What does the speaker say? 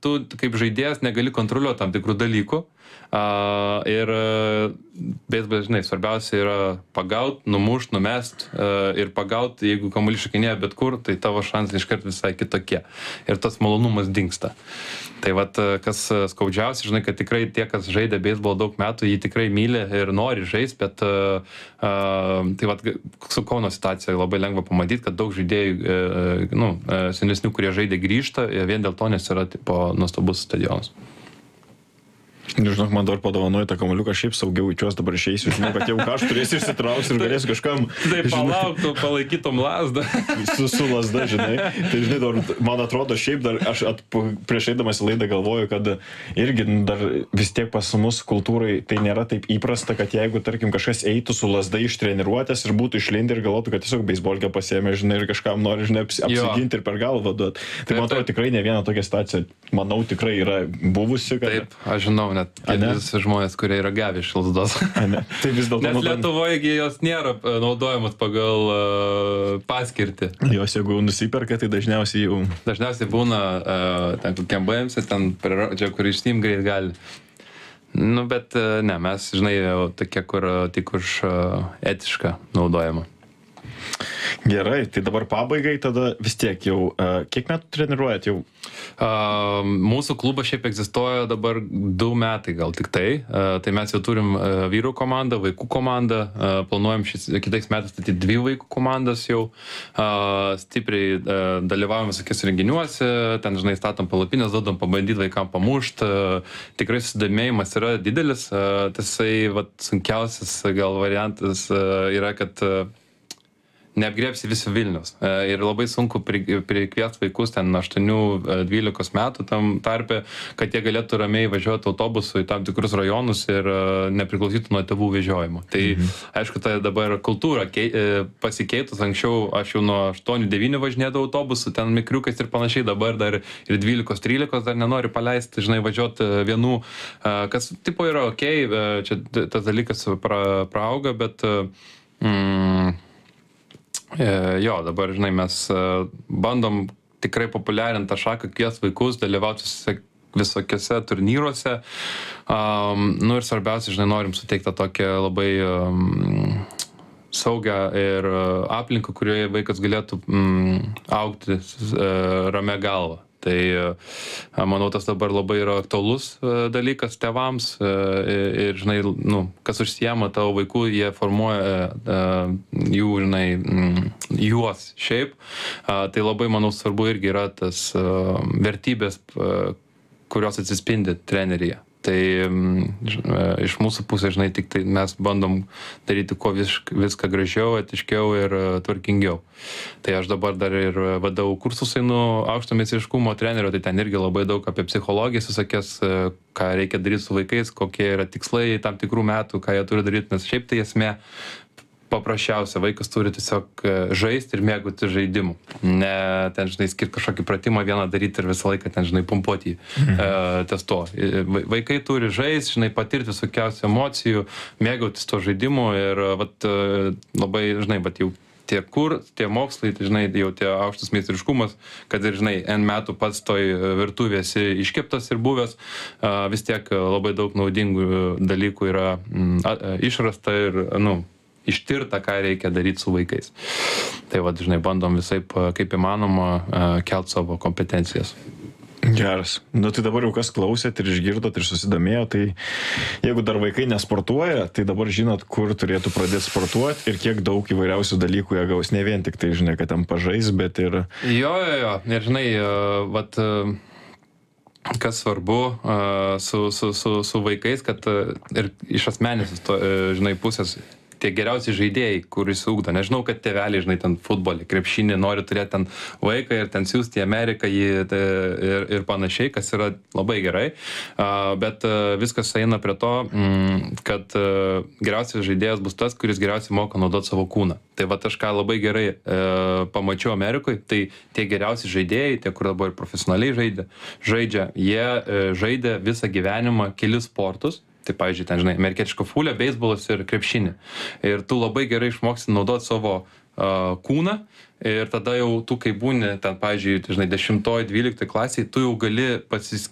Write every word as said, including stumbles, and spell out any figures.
tu kaip žaidėjas negali kontroliuoti tam tikrų dalykų. Uh, ir uh, beisbolas, žinai, svarbiausia yra pagaut, numušt, numest uh, ir pagaut, jeigu kamuolys šokinėja bet kur, tai tavo šansai iškart visai kitokie. Ir tas malonumas dingsta. Tai vat, kas skaudžiausia, žinai, kad tikrai tie, kas žaidė beisbolą daug metų, jį tikrai myli ir nori žaisti, bet uh, uh, tai vat, su Kauno situacija labai lengva pamatyti, kad daug žaidėjų, uh, nu, uh, senesnių, kurie žaidė, grįžta, vien dėl to, nes yra tipo nuostabus stadionas. Nežinau, man dar padovanoja tą kamuoliuką, šiaip saugiau jaučiuos, dabar išeisiu, žinau, kad jau ką aš turėsiu išsitrauksiu ir galėsiu kažkam... Tai palauktų, palaikytum lasdą. Su, su lasda, žinai. Tai, žinai, dar, man atrodo, šiaip dar, aš at, prieš eidamas į laidą galvoju, kad irgi dar vis tiek pas mus kultūrai tai nėra taip įprasta, kad jeigu, tarkim, kažkas eitų su lasda iš treniruotės ir būtų išlindę ir galvotų, kad tiesiog beisbolkę pasiėmė, žinai, ir kažkam nori, žinai, apsiginti ir per galvą duot. Tai, man atrodo, tikrai ne viena tokia situacija, manau, tikrai yra buvusi, kad... Taip, aš žinau, net kelis žmonės, kurie yra gavę iš lasdos. Tai vis dėlto... Nes Lietuvoje jos nėra naudojamos pagal uh, paskirtį. Jos jeigu nusiperka, tai dažniausiai jau... Dažniausiai būna uh, ten kokiam B M S, ten čia, kur išsim greit gali. Nu, bet uh, ne, mes, žinai, tokie, kur tik už uh, etišką naudojama. Gerai, tai dabar pabaigai tada vis tiek jau, uh, kiek metų treniruojat jau? Uh, mūsų klubas šiaip egzistuoja dabar du metai gal tik tai. Uh, tai mes jau turim uh, vyrų komandą, vaikų komandą, uh, planuojam šis, kitais metais statyti dvi vaikų komandas jau. Uh, stipriai uh, dalyvaujam visokiuose renginiuose, ten, žinai, statom palapinės, duodam pabandyti vaikam pamušt. Uh, tikrai susidomėjimas yra didelis. Uh, tasai, vat, sunkiausias gal variantas uh, yra, kad uh, neapgriepsi visų Vilnius. Ir labai sunku prikviesti vaikus ten aštuonių dvylikos metų tam tarpe, kad jie galėtų ramiai važiuoti autobusu į tam tikrus rajonus ir nepriklausytų nuo tėvų vežiojimo. Tai mhm. aišku, tai dabar kultūra pasikeitus. Anksčiau aš jau nuo aštuonių devynių važinėdavau autobusu, ten mikriukais ir panašiai, dabar dar ir dvylikos trylikos dar nenori paleisti, žinai, važiuoti vienų, kas tipo yra okei, okay, čia tas dalykas pra, praauga, bet mm, jo, dabar, žinai, mes bandom tikrai populiarinti tą šaką, kvies vaikus, dalyvauti visokiose turnyruose. Um, nu ir svarbiausia, žinai, norim suteikti tokią labai um, saugią ir uh, aplinką, kurioje vaikas galėtų um, augti uh, ramia galva. Tai manau, tas dabar labai yra aktualus dalykas tėvams ir, žinai, nu, kas užsijama tavo vaikų, jie formuoja jų, žinai, juos šiaip. Tai labai, manau, svarbu irgi yra tas vertybės, kurios atsispindi treneryje. Tai iš mūsų pusės, žinai, tik tai mes bandom daryti kuo vis, viską gražiau, etiškiau ir tvarkingiau. Tai aš dabar dar ir vadovau kursus einu aukšto meistriškumo trenerio, tai ten irgi labai daug apie psichologiją susakės, ką reikia daryti su vaikais, kokie yra tikslai tam tikrų metų, ką jie turi daryti, nes šiaip tai esmė paprasčiausia, vaikas turi tiesiog žaisti ir mėgauti žaidimu. Ne, ten, žinai, skirti kažkokį pratimą vieną daryti ir visą laiką ten, žinai, pumpuoti mhm. e, ties to. Vaikai turi žaisti, žinai, patirti visokiausių emocijų, mėgautis to žaidimu ir vat, labai, žinai, vat jau tie kur, tie mokslai, tai, žinai, jau tie aukštas meistriškumas, kad ir, žinai, N metų pats toj virtuvėsi iškeptas ir buvęs, vis tiek labai daug naudingų dalykų yra m, išrasta ir, nu, ištirta, ką reikia daryti su vaikais. Tai va, žinai, bandom visai kaip įmanoma kelt savo kompetencijas. Geras. Nu tai dabar jau kas klausėt ir išgirdot ir susidomėjo, tai jeigu dar vaikai nesportuoja, tai dabar žinot, kur turėtų pradėti sportuoti ir kiek daug įvairiausių dalykų jie gaus, ne vien tik tai, žinai, kad ten pažais, bet ir... Jo, jo, jo. Ir, žinai, vat... kas svarbu uh, su, su, su, su vaikais, kad uh, ir iš asmenės, uh, žinai, pusės tie geriausi žaidėjai, kuris ugdo. Nežinau, kad tėveliai, žinai, ten futbolį, krepšinį nori turėti ten vaiką ir ten siūsti į Ameriką jį ir, ir panašiai, kas yra labai gerai. Uh, bet uh, viskas eina prie to, mm, kad uh, geriausias žaidėjas bus tas, kuris geriausiai moka naudoti savo kūną. Tai va, aš ką labai gerai uh, pamačiau Amerikoje, tai tie geriausi žaidėjai, tie, kur dabar profesionaliai žaidė, žaidžia, jie uh, žaidė visą gyvenimą kelis sportus. Tai, pavyzdžiui, ten, žinai, amerikietiška fulė, beisbolas ir krepšinį. Ir tu labai gerai išmoksti naudoti savo uh, kūną ir tada jau tu, kai būni ten, pavyzdžiui, žinai, dešimtoj, dvyliktoj klasiai, tu jau gali pasis,